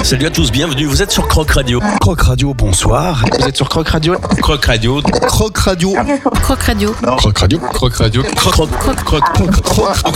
Salut à tous, bienvenue, vous êtes sur Croc Radio. Croc Radio, bonsoir. Vous êtes sur Croc Radio. Croc Radio. Croc Radio. Croc Radio. Croc Radio. Croc Radio. Croc.